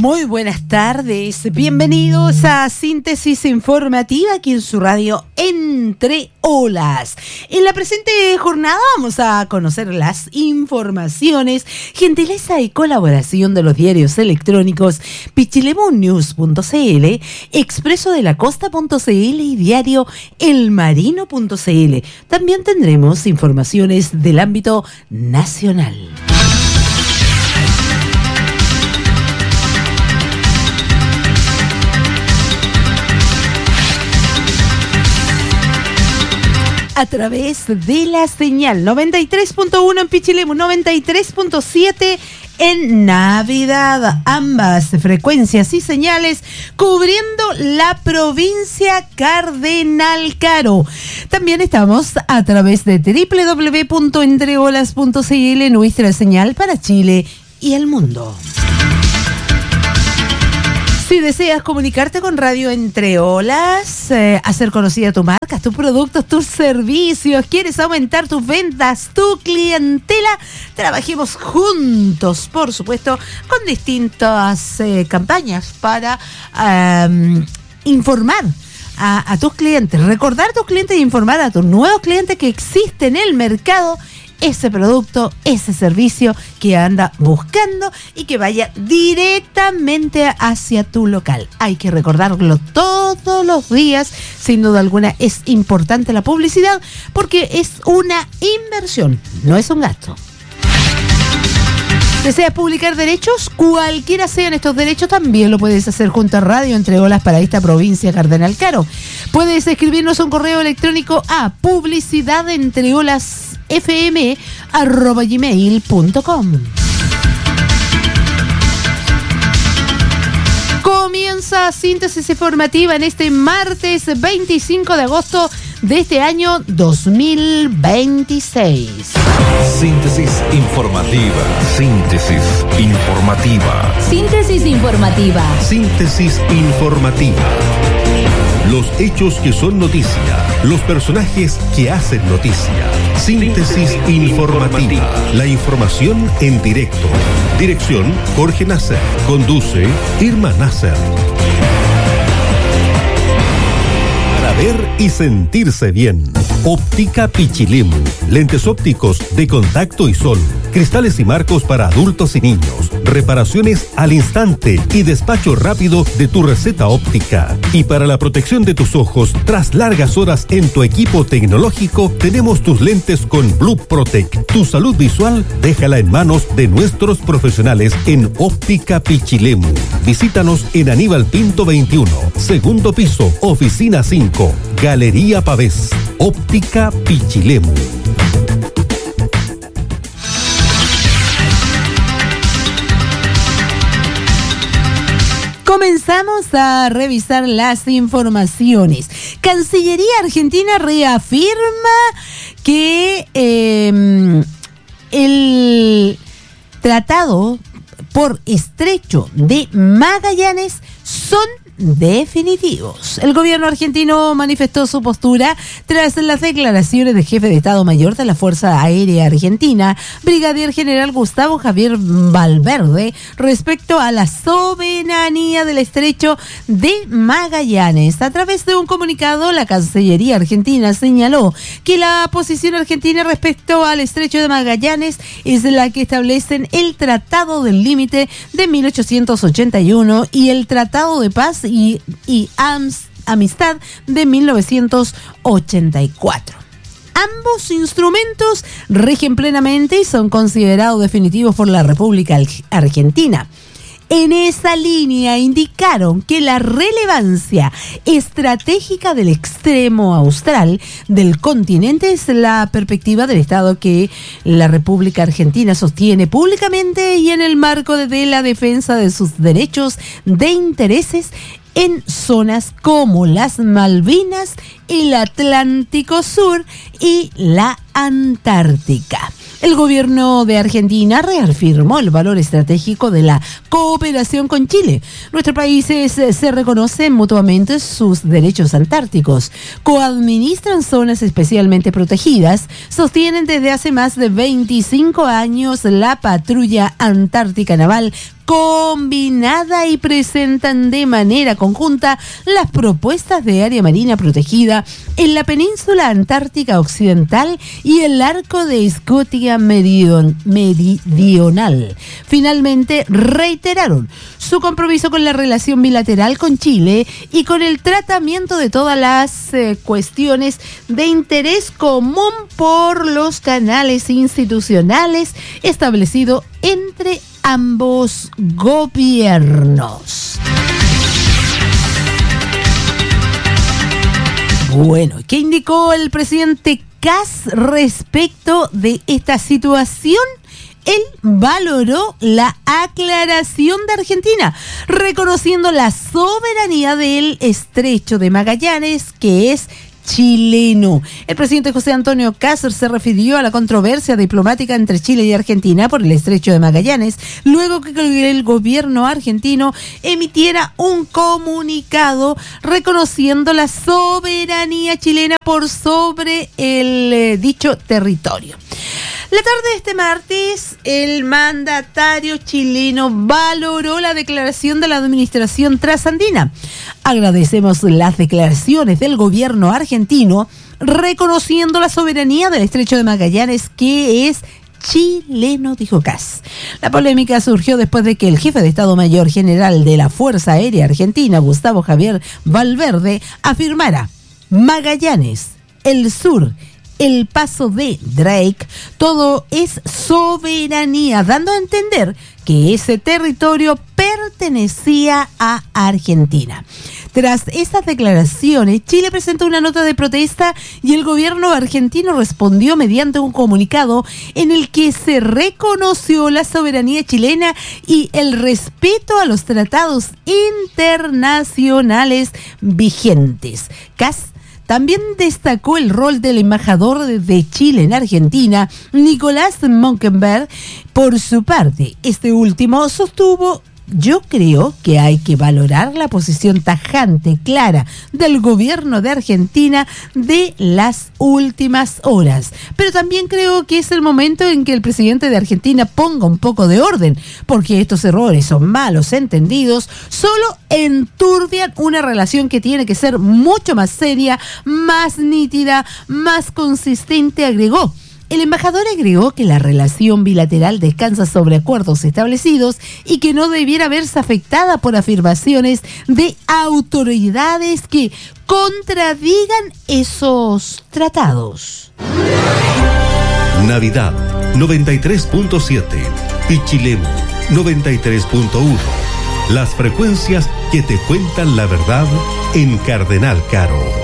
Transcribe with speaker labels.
Speaker 1: Muy buenas tardes, bienvenidos a Síntesis Informativa aquí en su radio Entre Olas. En la presente jornada vamos a conocer las informaciones, gentileza y colaboración de los diarios electrónicos pichilemunnews.cl, expresodelacosta.cl y diario elmarino.cl. También tendremos informaciones del ámbito nacional. A través de la señal 93.1 en Pichilemu, 93.7 en Navidad. Ambas frecuencias y señales cubriendo la provincia Cardenal Caro. También estamos a través de www.entreolas.cl, nuestra señal para Chile y el mundo. Si deseas comunicarte con Radio Entre Olas, hacer conocida tu marca, tus productos, tus servicios, quieres aumentar tus ventas, tu clientela, trabajemos juntos, por supuesto, con distintas campañas para informar a tus clientes, recordar a tus clientes e informar a tus nuevos clientes que existe en el mercado ese producto, ese servicio que anda buscando y que vaya directamente hacia tu local. Hay que recordarlo todos los días. Sin duda alguna es importante la publicidad porque es una inversión, no es un gasto. ¿Deseas publicar derechos? Cualquiera sean estos derechos, también lo puedes hacer junto a Radio Entre Olas para esta provincia Cardenal Caro. Puedes escribirnos un correo electrónico a publicidadentreolasfm@gmail.com. Comienza Síntesis Informativa en este martes 25 de agosto de este año 2026.
Speaker 2: Síntesis informativa. Síntesis informativa.
Speaker 3: Síntesis informativa.
Speaker 2: Síntesis informativa. Los hechos que son noticia. Los personajes que hacen noticia. Síntesis informativa. La información en directo. Dirección Jorge Nasser. Conduce Irma Nasser. Para ver y sentirse bien. Óptica Pichilemu. Lentes ópticos de contacto y sol. Cristales y marcos para adultos y niños. Reparaciones al instante y despacho rápido de tu receta óptica. Y para la protección de tus ojos, tras largas horas en tu equipo tecnológico, tenemos tus lentes con Blue Protect. Tu salud visual, déjala en manos de nuestros profesionales en Óptica Pichilemu. Visítanos en Aníbal Pinto 21, segundo piso, oficina 5, Galería Pavés. Óptica Pichilemu.
Speaker 1: Comenzamos a revisar las informaciones. Cancillería Argentina reafirma que el tratado por Estrecho de Magallanes son definitivos. El gobierno argentino manifestó su postura tras las declaraciones del jefe de Estado Mayor de la Fuerza Aérea Argentina, brigadier general Gustavo Javier Valverde, respecto a la soberanía del Estrecho de Magallanes. A través de un comunicado, la Cancillería Argentina señaló que la posición argentina respecto al Estrecho de Magallanes es la que establecen el Tratado del Límite de 1881 y el Tratado de Paz y Amistad de 1984. Ambos instrumentos rigen plenamente y son considerados definitivos por la República Argentina. En esa línea indicaron que la relevancia estratégica del extremo austral del continente es la perspectiva del Estado que la República Argentina sostiene públicamente y en el marco de la defensa de sus derechos de intereses en zonas como las Malvinas, el Atlántico Sur y la Antártica. El gobierno de Argentina reafirmó el valor estratégico de la cooperación con Chile. Nuestros países se reconocen mutuamente sus derechos antárticos, coadministran zonas especialmente protegidas, sostienen desde hace más de 25 años la patrulla antártica naval combinada y presentan de manera conjunta las propuestas de área marina protegida en la península antártica occidental y el arco de Escocia meridional. Finalmente reiteraron su compromiso con la relación bilateral con Chile y con el tratamiento de todas las cuestiones de interés común por los canales institucionales establecidos entre ambos gobiernos. Bueno, ¿qué indicó el presidente Kast respecto de esta situación? Él valoró la aclaración de Argentina, reconociendo la soberanía del Estrecho de Magallanes, que es chileno. El presidente José Antonio Kast se refirió a la controversia diplomática entre Chile y Argentina por el Estrecho de Magallanes, luego que el gobierno argentino emitiera un comunicado reconociendo la soberanía chilena por sobre el dicho territorio. La tarde de este martes, el mandatario chileno valoró la declaración de la administración trasandina. Agradecemos las declaraciones del gobierno argentino reconociendo la soberanía del Estrecho de Magallanes, que es chileno, dijo Kast. La polémica surgió después de que el jefe de Estado Mayor General de la Fuerza Aérea Argentina, Gustavo Javier Valverde, afirmara: Magallanes, el sur, el paso de Drake, todo es soberanía, dando a entender que ese territorio pertenecía a Argentina. Tras estas declaraciones, Chile presentó una nota de protesta y el gobierno argentino respondió mediante un comunicado en el que se reconoció la soberanía chilena y el respeto a los tratados internacionales vigentes. Kast también destacó el rol del embajador de Chile en Argentina, Nicolás Monkenberg. Por su parte, este último sostuvo: yo creo que hay que valorar la posición tajante, clara, del gobierno de Argentina de las últimas horas. Pero también creo que es el momento en que el presidente de Argentina ponga un poco de orden, porque estos errores o malos entendidos solo enturbian una relación que tiene que ser mucho más seria, más nítida, más consistente, agregó. El embajador agregó que la relación bilateral descansa sobre acuerdos establecidos y que no debiera verse afectada por afirmaciones de autoridades que contradigan esos tratados.
Speaker 2: Navidad 93.7, Pichilemu 93.1. Las frecuencias que te cuentan la verdad en Cardenal Caro.